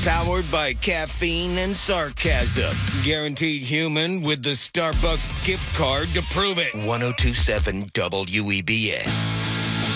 Powered by caffeine and sarcasm. Guaranteed human with the Starbucks gift card to prove it. 1027 WEBN.